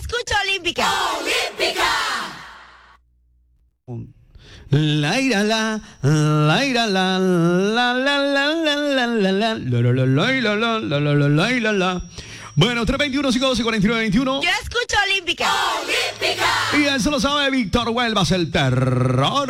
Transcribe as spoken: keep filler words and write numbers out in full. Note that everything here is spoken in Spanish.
escucho Olímpica. Olímpica. La ira la, la ira la, la la la la la la la, la la la la la la la la la la. Bueno, tres veintiuno, cinco doce, cuarenta y nueve veintiuno. Yo escucho Olímpica. Olímpica. Y eso lo sabe Víctor Huelvas, el terror.